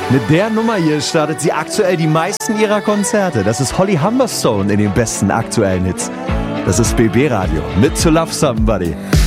Mit der Nummer hier startet sie aktuell die meisten ihrer Konzerte. Das ist Holly Humberstone in den besten aktuellen Hits. Das ist BB Radio mit To Love Somebody.